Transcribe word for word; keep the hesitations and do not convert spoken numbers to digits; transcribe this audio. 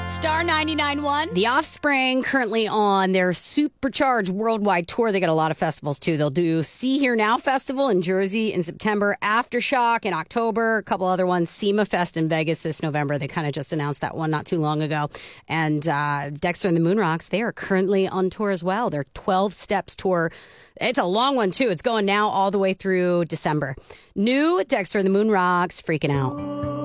Star ninety-nine point one. The Offspring currently on their supercharged worldwide tour. They got a lot of festivals, too. They'll do See Here Now Festival in Jersey in September, Aftershock in October, a couple other ones, SEMA Fest in Vegas this November. They kind of just announced that one not too long ago. And uh, Dexter and the Moonrocks, they are currently on tour as well. Their twelve Steps tour. It's a long one, too. It's going now all the way through December. New Dexter and the Moonrocks, Freaking Out.